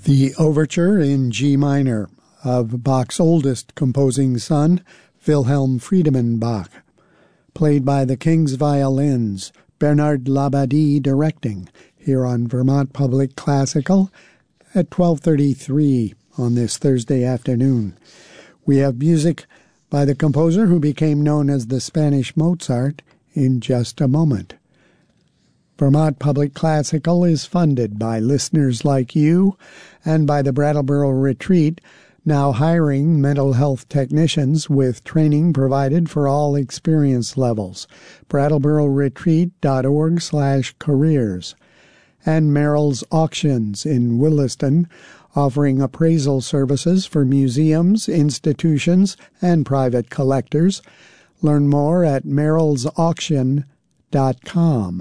The Overture in G minor of Bach's oldest composing son, Wilhelm Friedemann Bach, played by the King's Violins, Bernard Labadie directing, here on Vermont Public Classical at 12:33 on this Thursday afternoon. We have music by the composer who became known as the Spanish Mozart in just a moment. Vermont Public Classical is funded by listeners like you and by the Brattleboro Retreat, now hiring mental health technicians with training provided for all experience levels. BrattleboroRetreat.org/careers. And Merrill's Auctions in Williston, offering appraisal services for museums, institutions, and private collectors. Learn more at merrillsauction.com.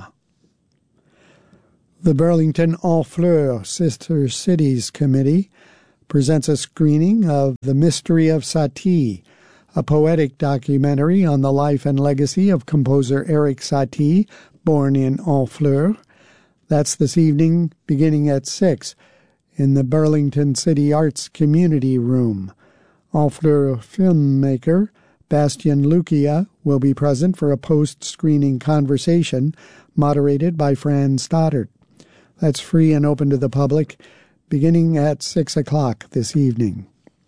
The Burlington Honfleur Sister Cities Committee presents a screening of The Mystery of Satie, a poetic documentary on the life and legacy of composer Erik Satie, born in Honfleur. That's this evening, beginning at 6, in the Burlington City Arts Community Room. Honfleur filmmaker Bastien Lucia will be present for a post-screening conversation moderated by Fran Stoddard. That's free and open to the public, beginning at 6 o'clock this evening.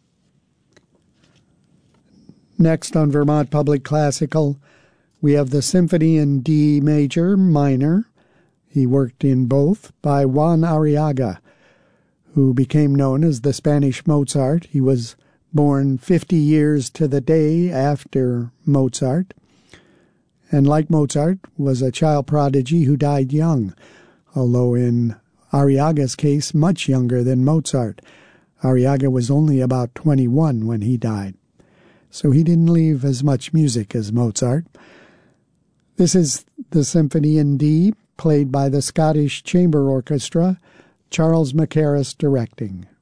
Next on Vermont Public Classical, we have the Symphony in D major minor. He worked in both, by Juan Arriaga, who became known as the Spanish Mozart. He was born 50 years to the day after Mozart, and like Mozart, was a child prodigy who died young, although in Arriaga's case, much younger than Mozart. Arriaga was only about 21 when he died, so he didn't leave as much music as Mozart. This is the Symphony in D, played by the Scottish Chamber Orchestra, Charles Mackerras directing.